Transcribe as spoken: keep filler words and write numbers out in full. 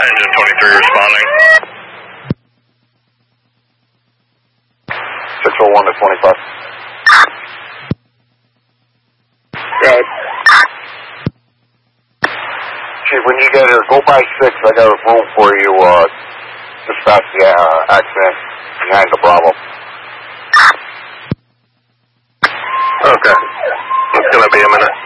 Engine twenty-three responding. six oh one to twenty-five. Good. Chief, when you get here, go by six. I got a room for you, uh, just past the uh, accident behind the Bravo. Okay. It's gonna be a minute.